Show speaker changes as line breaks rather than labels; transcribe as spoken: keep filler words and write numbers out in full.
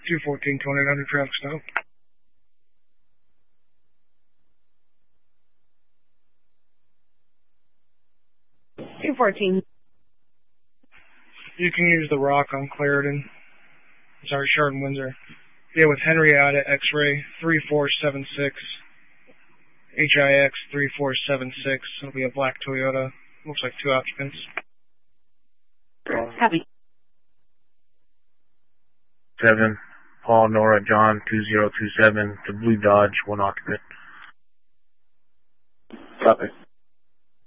two fourteen, twenty-nine hundred traffic stop.
two fourteen.
You can use the rock on Clarendon. Sorry, Chardon Windsor. Yeah, with Henrietta X-ray three four seven six. H I X three four seven six. It'll be a black Toyota. Looks like two occupants.
Copy.
Seven. Paul, Nora, John, two zero two seven. The blue Dodge, one occupant.
Copy.